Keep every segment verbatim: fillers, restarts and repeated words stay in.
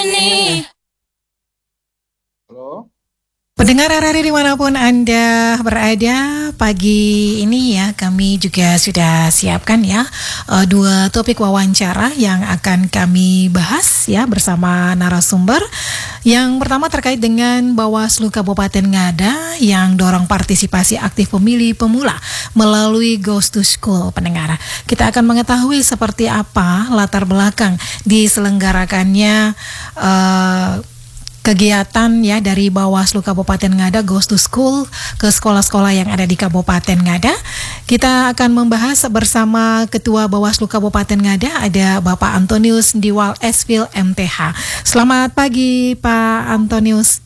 Nih. Halo. Pendengar R R I dimanapun Anda berada, pagi ini ya kami juga sudah siapkan ya uh, dua topik wawancara yang akan kami bahas ya bersama narasumber. Yang pertama terkait dengan Bawaslu Kabupaten Ngada yang dorong partisipasi aktif pemilih pemula melalui Goes to School. Pendengar, kita akan mengetahui seperti apa latar belakang diselenggarakannya uh, kegiatan ya dari Bawaslu Kabupaten Ngada Goes to School ke sekolah-sekolah yang ada di Kabupaten Ngada. Kita akan membahas bersama Ketua Bawaslu Kabupaten Ngada, ada Bapak Antonius Diwal Esvil M T H. Selamat pagi Pak Antonius.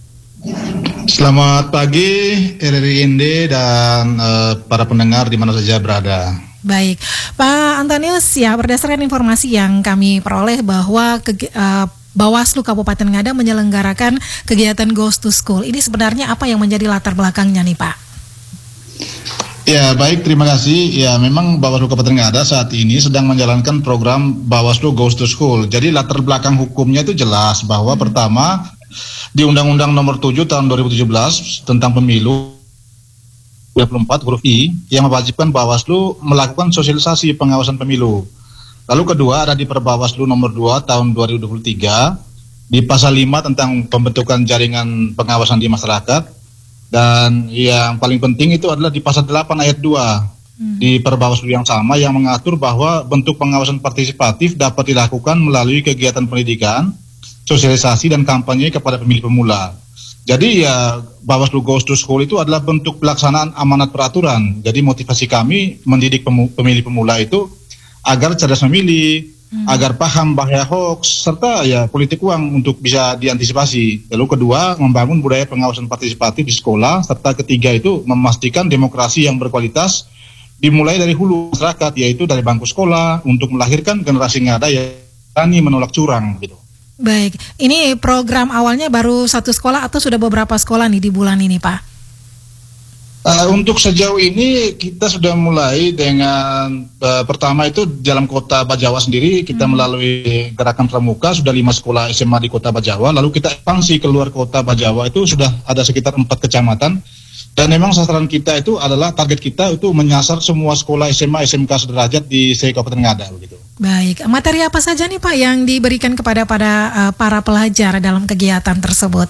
Selamat pagi R R I Inde dan uh, para pendengar di mana saja berada. Baik, Pak Antonius, ya berdasarkan informasi yang kami peroleh bahwa ke, uh, Bawaslu Kabupaten Ngada menyelenggarakan kegiatan Goes to School. Ini sebenarnya apa yang menjadi latar belakangnya nih Pak? Ya baik, terima kasih. Ya memang Bawaslu Kabupaten Ngada saat ini sedang menjalankan program Bawaslu Goes to School. Jadi latar belakang hukumnya itu jelas bahwa hmm. pertama di Undang-Undang Nomor tujuh Tahun dua ribu tujuh belas tentang Pemilu dua puluh empat huruf I yang mewajibkan Bawaslu melakukan sosialisasi pengawasan pemilu. Lalu kedua ada di Perbawaslu nomor dua tahun dua ribu dua puluh tiga di pasal lima tentang pembentukan jaringan pengawasan di masyarakat, dan yang paling penting itu adalah di pasal delapan ayat dua hmm. di Perbawaslu yang sama yang mengatur bahwa bentuk pengawasan partisipatif dapat dilakukan melalui kegiatan pendidikan, sosialisasi dan kampanye kepada pemilih pemula. Jadi ya Bawaslu Goes to School itu adalah bentuk pelaksanaan amanat peraturan. Jadi motivasi kami mendidik pemu- pemilih pemula itu agar cerdas memilih, hmm. agar paham bahaya hoax, serta ya politik uang untuk bisa diantisipasi. Lalu kedua, membangun budaya pengawasan partisipatif di sekolah, serta ketiga itu memastikan demokrasi yang berkualitas dimulai dari hulu masyarakat, yaitu dari bangku sekolah, untuk melahirkan generasi Ngada yang berani menolak curang gitu. Baik, ini program awalnya baru satu sekolah atau sudah beberapa sekolah nih di bulan ini Pak? Uh, untuk sejauh ini kita sudah mulai dengan uh, pertama itu dalam kota Bajawa sendiri kita hmm. melalui gerakan pramuka sudah lima sekolah S M A di kota Bajawa, lalu kita ekspansi keluar kota Bajawa itu sudah ada sekitar empat kecamatan, dan memang sasaran kita itu adalah target kita itu menyasar semua sekolah S M A S M K sederajat di Kabupaten Ngada begitu. Baik, materi apa saja nih Pak yang diberikan kepada pada uh, para pelajar dalam kegiatan tersebut?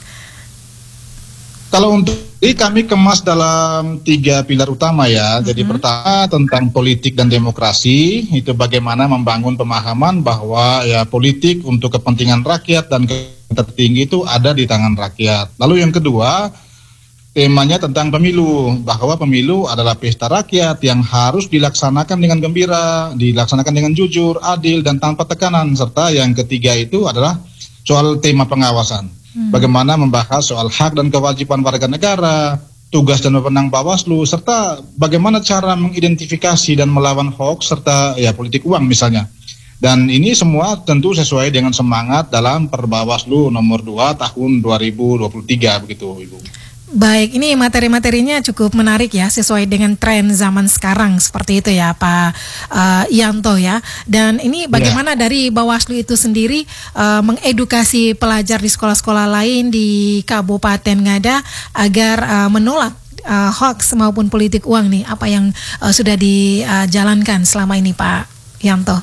Kalau untuk ini kami kemas dalam tiga pilar utama ya. Mm-hmm. Jadi pertama tentang politik dan demokrasi, itu bagaimana membangun pemahaman bahwa ya politik untuk kepentingan rakyat dan kepentingan tertinggi itu ada di tangan rakyat. Lalu yang kedua, temanya tentang pemilu, bahwa pemilu adalah pesta rakyat yang harus dilaksanakan dengan gembira, dilaksanakan dengan jujur, adil dan tanpa tekanan. Serta yang ketiga itu adalah soal tema pengawasan. Hmm. Bagaimana membahas soal hak dan kewajiban warga negara, tugas dan wewenang Bawaslu, serta bagaimana cara mengidentifikasi dan melawan hoax serta ya politik uang misalnya. Dan ini semua tentu sesuai dengan semangat dalam Perbawaslu nomor dua tahun dua ribu dua puluh tiga begitu Ibu. Baik, ini materi-materinya cukup menarik ya, sesuai dengan tren zaman sekarang seperti itu ya Pak uh, Yanto ya. Dan ini bagaimana ya. Dari Bawaslu itu sendiri uh, mengedukasi pelajar di sekolah-sekolah lain di Kabupaten Ngada agar uh, menolak uh, hoax maupun politik uang nih, apa yang uh, sudah dijalankan selama ini Pak Yanto?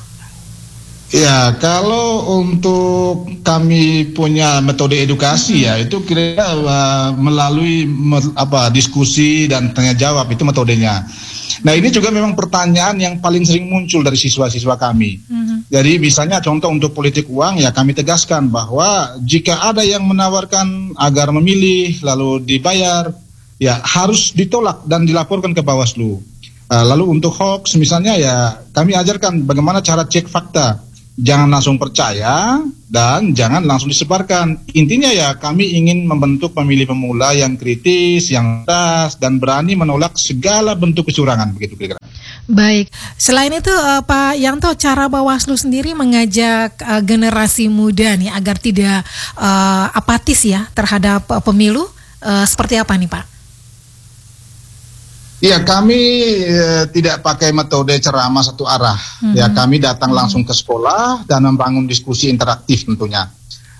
Ya, kalau untuk kami punya metode edukasi hmm. ya itu kira-kira uh, melalui me, apa diskusi dan tanya jawab, itu metodenya. Nah ini juga memang pertanyaan yang paling sering muncul dari siswa-siswa kami. Hmm. Jadi misalnya contoh untuk politik uang ya kami tegaskan bahwa jika ada yang menawarkan agar memilih lalu dibayar ya harus ditolak dan dilaporkan ke Bawaslu. Uh, lalu untuk hoax misalnya ya kami ajarkan bagaimana cara cek fakta. Jangan langsung percaya dan jangan langsung disebarkan. Intinya ya kami ingin membentuk pemilih pemula yang kritis, yang cerdas dan berani menolak segala bentuk kecurangan begitu kira-kira. Baik, selain itu uh, Pak Yanto, cara Bawaslu sendiri mengajak uh, generasi muda nih agar tidak uh, apatis ya terhadap uh, pemilu uh, seperti apa nih Pak? Iya, kami e, tidak pakai metode ceramah satu arah. Mm-hmm. Ya, kami datang langsung ke sekolah dan membangun diskusi interaktif tentunya.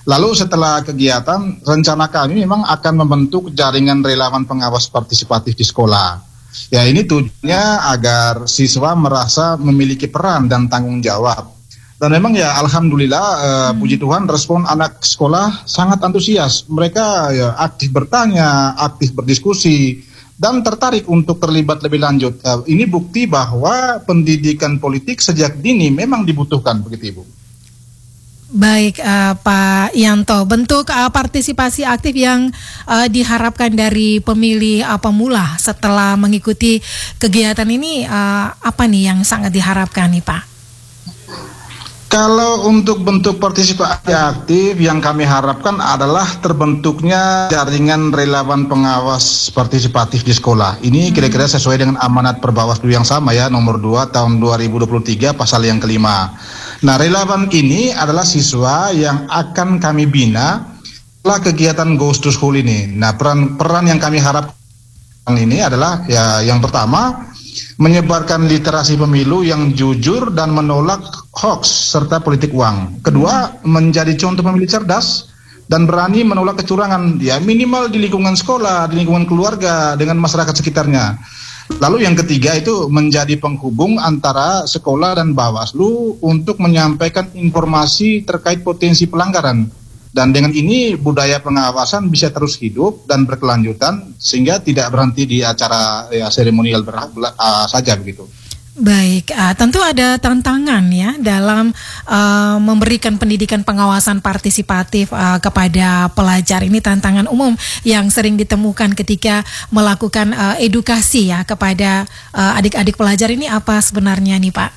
Lalu setelah kegiatan, rencana kami memang akan membentuk jaringan relawan pengawas partisipatif di sekolah. Ya, ini tujuannya agar siswa merasa memiliki peran dan tanggung jawab. Dan memang ya alhamdulillah eh, hmm. puji Tuhan respon anak sekolah sangat antusias. Mereka ya aktif bertanya, aktif berdiskusi, dan tertarik untuk terlibat lebih lanjut. Eh, ini bukti bahwa pendidikan politik sejak dini memang dibutuhkan, begitu Ibu. Baik, uh, Pak Yanto, bentuk uh, partisipasi aktif yang uh, diharapkan dari pemilih uh, pemula setelah mengikuti kegiatan ini uh, apa nih yang sangat diharapkan nih Pak? Kalau untuk bentuk partisipasi aktif yang kami harapkan adalah terbentuknya jaringan relawan pengawas partisipatif di sekolah. Ini kira-kira sesuai dengan amanat Perbawaslu yang sama ya, nomor dua tahun dua ribu dua puluh tiga pasal yang kelima. Nah, relawan ini adalah siswa yang akan kami bina setelah kegiatan Goes to School ini. Nah, peran peran yang kami harapkan ini adalah ya yang pertama, menyebarkan literasi pemilu yang jujur dan menolak hoax serta politik uang. Kedua, menjadi contoh pemilih cerdas dan berani menolak kecurangan, ya minimal di lingkungan sekolah, di lingkungan keluarga, dengan masyarakat sekitarnya. Lalu yang ketiga itu menjadi penghubung antara sekolah dan Bawaslu untuk menyampaikan informasi terkait potensi pelanggaran. Dan dengan ini budaya pengawasan bisa terus hidup dan berkelanjutan sehingga tidak berhenti di acara ya, seremonial ber- uh, saja begitu. Baik, uh, tentu ada tantangan ya dalam uh, memberikan pendidikan pengawasan partisipatif uh, kepada pelajar. Ini tantangan umum yang sering ditemukan ketika melakukan uh, edukasi ya kepada uh, adik-adik pelajar. Ini apa sebenarnya nih Pak?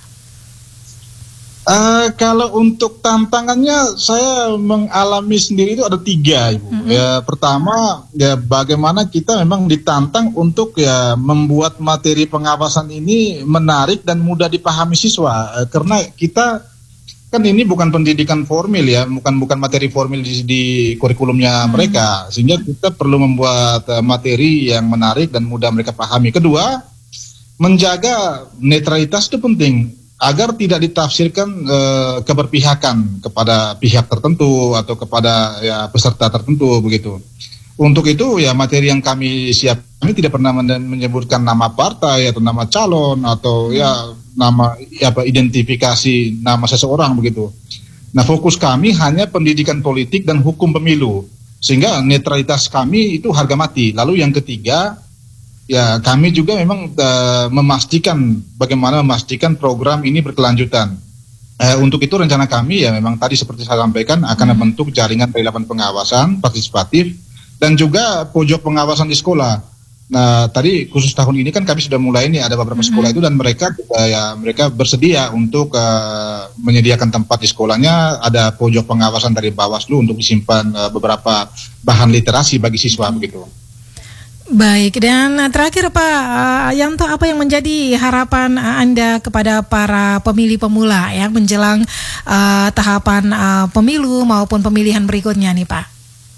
Uh, kalau untuk tantangannya saya mengalami sendiri itu ada tiga Ibu. Mm-hmm. Ya pertama ya bagaimana kita memang ditantang untuk ya membuat materi pengawasan ini menarik dan mudah dipahami siswa. Uh, karena kita kan ini bukan pendidikan formil ya, bukan bukan materi formil di, di kurikulumnya mm-hmm. mereka, sehingga kita perlu membuat uh, materi yang menarik dan mudah mereka pahami. Kedua, menjaga netralitas itu penting, agar tidak ditafsirkan e, keberpihakan kepada pihak tertentu atau kepada ya peserta tertentu begitu. Untuk itu ya materi yang kami siap, kami tidak pernah menyebutkan nama partai atau nama calon atau ya nama ya, apa identifikasi nama seseorang begitu. Nah, fokus kami hanya pendidikan politik dan hukum pemilu, sehingga netralitas kami itu harga mati. Lalu yang ketiga, ya kami juga memang uh, memastikan bagaimana memastikan program ini berkelanjutan. Uh, untuk itu rencana kami ya memang tadi seperti saya sampaikan akan membentuk jaringan relawan pengawasan partisipatif dan juga pojok pengawasan di sekolah. Nah tadi khusus tahun ini kan kami sudah mulai nih ada beberapa sekolah itu dan mereka uh, ya mereka bersedia untuk uh, menyediakan tempat di sekolahnya, ada pojok pengawasan dari Bawaslu untuk disimpan uh, beberapa bahan literasi bagi siswa begitu. Baik, dan terakhir Pak uh, Yanto, apa yang menjadi harapan uh, Anda kepada para pemilih pemula ya menjelang uh, tahapan uh, pemilu maupun pemilihan berikutnya nih Pak?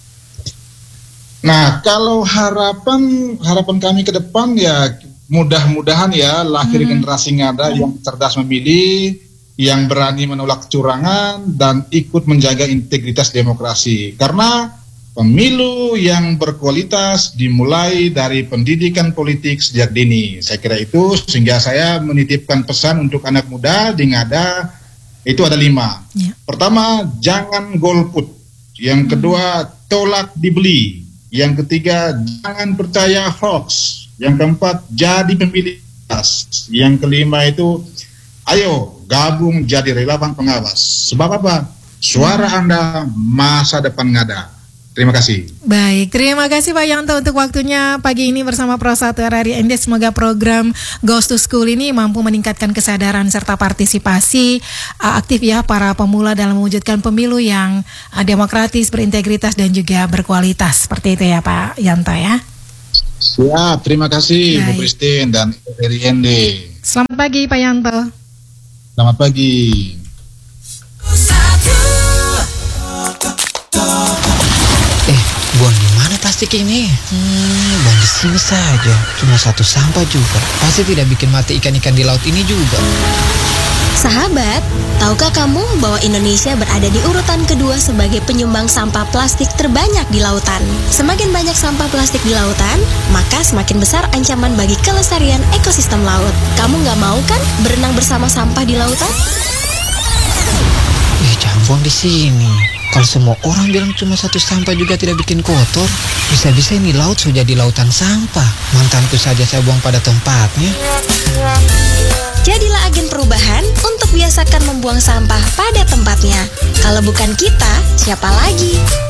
Nah, kalau harapan harapan kami ke depan ya mudah-mudahan ya lahir hmm. generasi ngada yang cerdas memilih, yang berani menolak kecurangan dan ikut menjaga integritas demokrasi. Karena pemilu yang berkualitas dimulai dari pendidikan politik sejak dini. Saya kira itu, sehingga saya menitipkan pesan untuk anak muda di Ngada, itu ada lima. Ya. Pertama, jangan golput. Yang kedua, tolak dibeli. Yang ketiga, jangan percaya hoax. Yang keempat, jadi pemilih. Yang kelima itu, ayo gabung jadi relawan pengawas. Sebab apa? Suara Anda masa depan Ngada. Terima kasih. Baik, terima kasih Pak Yanto untuk waktunya pagi ini bersama Pro satu R R I N D. Semoga program Goes to School ini mampu meningkatkan kesadaran serta partisipasi uh, aktif ya para pemula dalam mewujudkan pemilu yang uh, demokratis, berintegritas dan juga berkualitas. Seperti itu ya Pak Yanto ya. Siap, terima kasih Baik. Bu Christine dan R R I N D. Selamat pagi Pak Yanto. Selamat pagi. Buang di mana plastik ini? Hmm, buang di sini saja. Cuma satu sampah juga. Pasti tidak bikin mati ikan-ikan di laut ini juga. Sahabat, tahukah kamu bahwa Indonesia berada di urutan kedua sebagai penyumbang sampah plastik terbanyak di lautan? Semakin banyak sampah plastik di lautan, maka semakin besar ancaman bagi kelestarian ekosistem laut. Kamu nggak mau kan berenang bersama sampah di lautan? Eh, jangan buang di sini. Kalau semua orang bilang cuma satu sampah juga tidak bikin kotor, bisa-bisa ini laut sudah jadi lautan sampah. Mantanku saja saya buang pada tempatnya. Jadilah agen perubahan untuk biasakan membuang sampah pada tempatnya. Kalau bukan kita, siapa lagi?